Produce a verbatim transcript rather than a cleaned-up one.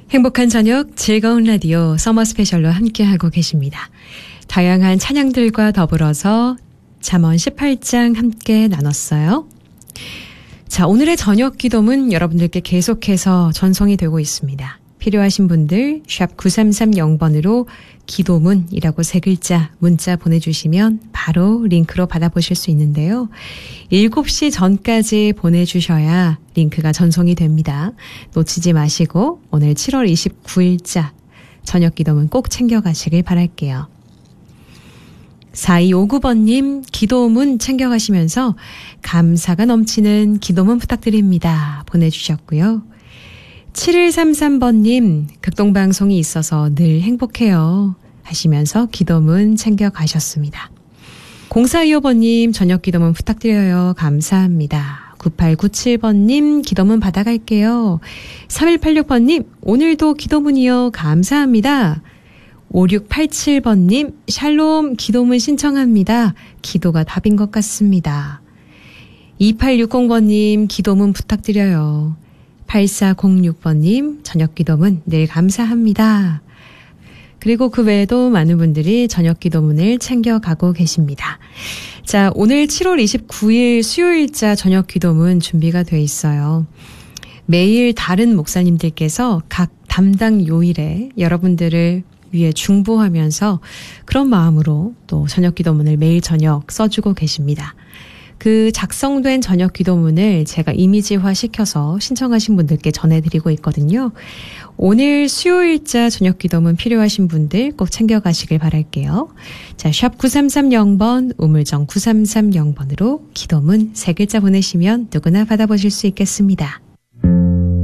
행복한 저녁 즐거운 라디오 서머 스페셜로 함께하고 계십니다. 다양한 찬양들과 더불어서 잠언 십팔 장 함께 나눴어요. 자, 오늘의 저녁 기도문 여러분들께 계속해서 전송이 되고 있습니다. 필요하신 분들 샵 구삼삼영 번으로 기도문이라고 세 글자 문자 보내주시면 바로 링크로 받아보실 수 있는데요. 일곱 시 전까지 보내주셔야 링크가 전송이 됩니다. 놓치지 마시고 오늘 칠월 이십구일자 저녁 기도문 꼭 챙겨가시길 바랄게요. 사이오구 번님 기도문 챙겨가시면서 감사가 넘치는 기도문 부탁드립니다. 보내주셨고요. 칠일삼삼 번님 극동방송이 있어서 늘 행복해요 하시면서 기도문 챙겨가셨습니다. 공사이오 번님 저녁 기도문 부탁드려요. 감사합니다. 구팔구칠 번님 기도문 받아갈게요. 삼일팔육 번님 오늘도 기도문이요. 감사합니다. 오육팔칠 번님 샬롬 기도문 신청합니다. 기도가 답인 것 같습니다. 이팔육공 번님 기도문 부탁드려요. 팔사공육 번님 저녁 기도문 늘 감사합니다. 그리고 그 외에도 많은 분들이 저녁 기도문을 챙겨가고 계십니다. 자, 오늘 칠월 이십구일 수요일자 저녁 기도문 준비가 돼 있어요. 매일 다른 목사님들께서 각 담당 요일에 여러분들을 위해 중보하면서 그런 마음으로 또 저녁 기도문을 매일 저녁 써주고 계십니다. 그 작성된 저녁 기도문을 제가 이미지화 시켜서 신청하신 분들께 전해드리고 있거든요. 오늘 수요일자 저녁 기도문 필요하신 분들 꼭 챙겨가시길 바랄게요. 자, 샵 구삼삼영 번, 우물정 구삼삼영 번으로 기도문 세 글자 보내시면 누구나 받아보실 수 있겠습니다.